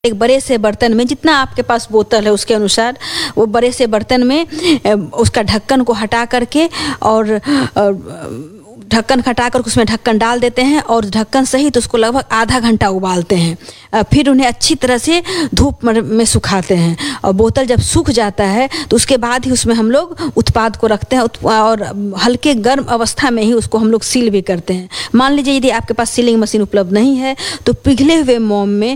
एक बड़े से बर्तन में जितना आपके पास बोतल है उसके अनुसार वो बड़े से बर्तन में उसका ढक्कन को हटा करके और ढक्कन हटाकर उसमें ढक्कन डाल देते हैं और ढक्कन सहित उसको लगभग आधा घंटा उबालते हैं। फिर उन्हें अच्छी तरह से धूप में सुखाते हैं और बोतल जब सूख जाता है तो उसके बाद ही उसमें हम लोग उत्पाद को रखते हैं और हल्के गर्म अवस्था में ही उसको हम लोग सील भी करते हैं। मान लीजिए यदि आपके पास सीलिंग मशीन उपलब्ध नहीं है तो पिघले हुए मोम में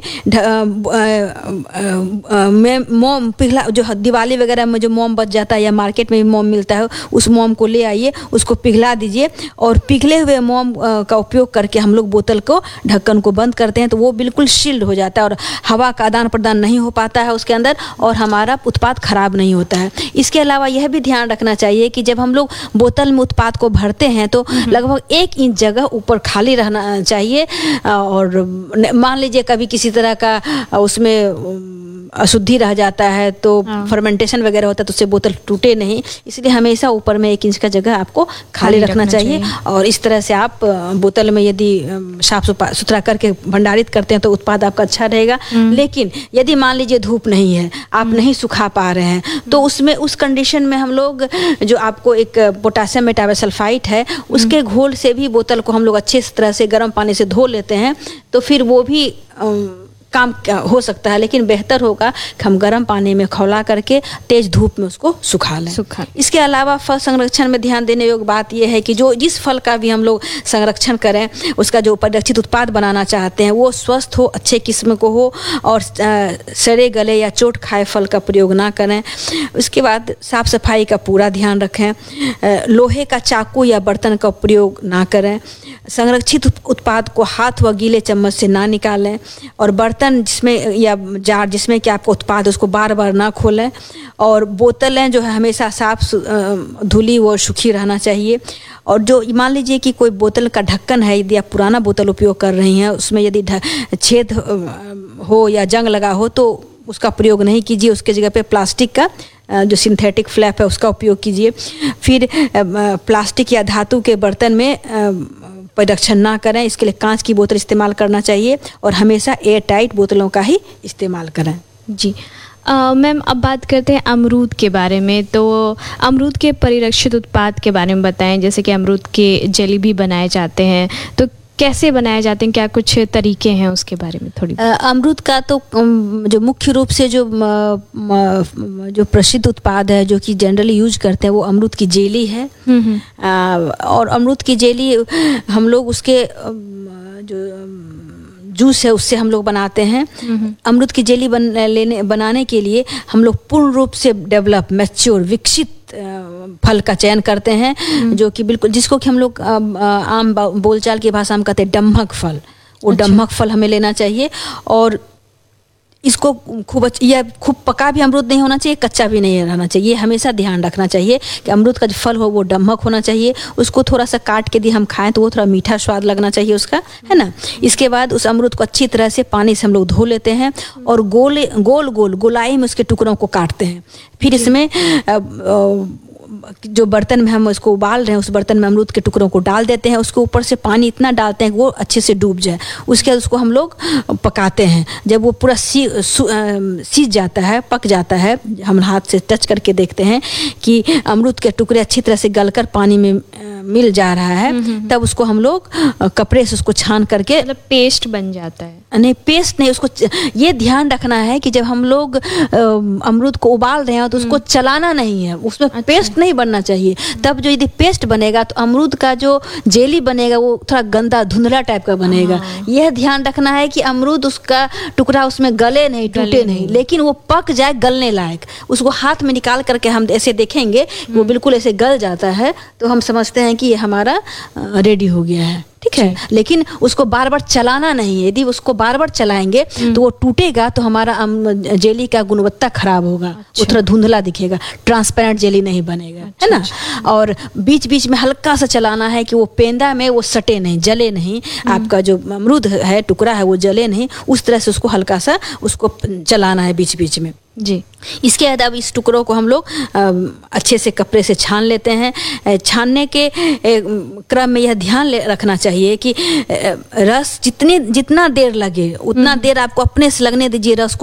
मोम पिघला जो दिवाली वगैरह में जो मोम बच जाता है या मार्केट में भी मोम मिलता है उस मोम को ले आइए, उसको पिघला दीजिए और पिघले हुए मोम का उपयोग करके हम लोग बोतल को ढक्कन को बंद करते हैं तो वो बिल्कुल शील्ड हो जाता है और हवा का आदान प्रदान नहीं हो पाता है उसके अंदर और हमारा उत्पाद खराब नहीं होता है। इसके अलावा यह भी ध्यान रखना चाहिए कि जब हम लोग बोतल में उत्पाद को भरते हैं तो लगभग 1 इंच जगह ऊपर खाली रहना चाहिए और मान लीजिए कभी किसी तरह का उसमें अशुद्धि रह जाता है तो फर्मेंटेशन वगैरह होता है तो उससे बोतल टूटे नहीं, इसलिए हमेशा ऊपर में 1 इंच का जगह आपको खाली रखना चाहिए। और इस तरह से आप बोतल में यदि साफ सुथरा करके भंडारित करते हैं तो उत्पाद आपका अच्छा रहेगा। लेकिन यदि मान लीजिए धूप नहीं है, आप नहीं सुखा पा रहे हैं तो उसमें उस कंडीशन में हम लोग जो आपको एक पोटासियम मेटाबोसल्फाइट है उसके घोल से भी बोतल को हम लोग अच्छे तरह से गर्म पानी से धो लेते हैं तो फिर वो भी काम हो सकता है। लेकिन बेहतर होगा कि हम गर्म पानी में खौला करके तेज धूप में उसको सुखा लें। इसके अलावा फल संरक्षण में ध्यान देने योग्य बात यह है कि जो जिस फल का भी हम लोग संरक्षण करें उसका जो परिरक्षित उत्पाद बनाना चाहते हैं वो स्वस्थ हो, अच्छे किस्म को हो और सड़े गले या चोट खाए फल का प्रयोग ना करें। उसके बाद साफ सफाई का पूरा ध्यान रखें, लोहे का चाकू या बर्तन का प्रयोग ना करें, संरक्षित उत्पाद को हाथ व गीले चम्मच से ना निकालें और बर्तन जिसमें या जार जिसमें कि आपका उत्पाद उसको बार बार ना खोलें और बोतलें जो है हमेशा साफ धुली व सूखी रहना चाहिए। और जो मान लीजिए कि कोई बोतल का ढक्कन है, यदि आप पुराना बोतल उपयोग कर रही हैं उसमें यदि छेद हो या जंग लगा हो तो उसका प्रयोग नहीं कीजिए, उसके जगह पे प्लास्टिक का जो सिंथेटिक फ्लैप है उसका उपयोग कीजिए। फिर प्लास्टिक या धातु के बर्तन में परिरक्षण ना करें, इसके लिए कांच की बोतल इस्तेमाल करना चाहिए और हमेशा एयर टाइट बोतलों का ही इस्तेमाल करें। जी मैम, अब बात करते हैं अमरूद के बारे में। तो अमरूद के परिरक्षित उत्पाद के बारे में बताएं, जैसे कि अमरूद के जेली भी बनाए जाते हैं तो कैसे बनाए जाते हैं, क्या कुछ तरीके हैं उसके बारे में थोड़ी? अमरूद का तो जो मुख्य रूप से जो प्रसिद्ध उत्पाद है जो कि जनरली यूज करते हैं वो अमरूद की जेली है। और अमरूद की जेली हम लोग उसके जो जूस है उससे हम लोग बनाते हैं। अमरूद की जेली बनाने के लिए हम लोग पूर्ण रूप से डेवलप मैच्योर विकसित फल का चयन करते हैं जो कि बिल्कुल जिसको कि हम लोग आम बोलचाल की भाषा में कहते हैं डम्भक फल। वो डम्भक फल हमें लेना चाहिए और इसको खूब पका भी अमरूद नहीं होना चाहिए, कच्चा भी नहीं रहना चाहिए। हमेशा ध्यान रखना चाहिए कि अमरूद का जो फल हो वो डम्भक होना चाहिए। उसको थोड़ा सा काट के यदि हम खाएं तो वो थोड़ा मीठा स्वाद लगना चाहिए उसका, है ना। इसके बाद उस अमरूद को अच्छी तरह से पानी से हम लोग धो लेते हैं और गोलाई में उसके टुकड़ों को काटते हैं। फिर इसमें जो बर्तन में हम इसको उबाल रहे हैं उस बर्तन में अमरूद के टुकड़ों को डाल देते हैं, उसके ऊपर से पानी इतना डालते हैं कि वो अच्छे से डूब जाए। उसके बाद उसको हम लोग पकाते हैं। जब वो पूरा सीज जाता है, पक जाता है, हम हाथ से टच करके देखते हैं कि अमरूद के टुकड़े अच्छी तरह से गलकर पानी में मिल जा रहा है, तब उसको हम लोग कपड़े से उसको छान करके मतलब पेस्ट बन जाता है। नहीं, पेस्ट नहीं, उसको ये ध्यान रखना है कि जब हम लोग अमरूद को उबाल रहे हैं तो उसको चलाना नहीं है, उसमें पेस्ट नहीं बनना चाहिए। तब जो यदि पेस्ट बनेगा तो अमरूद का जो जेली बनेगा वो थोड़ा गंदा धुंधला टाइप का बनेगा। यह ध्यान रखना है कि अमरूद उसका टुकड़ा उसमें गले नहीं, टूटे नहीं, लेकिन वो पक जाए गलने लायक। उसको हाथ में निकाल करके हम ऐसे देखेंगे वो बिल्कुल ऐसे गल जाता है तो हम समझते हैं कि ये हमारा रेडी हो गया है, ठीक है। लेकिन उसको बार बार चलाना नहीं है। यदि उसको बार बार चलाएंगे तो वो टूटेगा तो हमारा जेली का गुणवत्ता खराब होगा। वो थोड़ा धुंधला दिखेगा, ट्रांसपेरेंट जेली नहीं बनेगा, है ना। और बीच बीच में हल्का सा चलाना है कि वो पेंदा में वो सटे नहीं, जले नहीं, आपका जो अमरूद है टुकड़ा है वो जले नहीं। उस तरह से उसको हल्का सा उसको चलाना है बीच बीच में। जी। इसके बाद अब इस टुकड़ों को हम लोग अच्छे से कपड़े से छान लेते हैं। छानने के क्रम में यह ध्यान रखना चाहिए कि रस जितना देर लगे उतना देर आपको अपने से लगने दीजिए रस को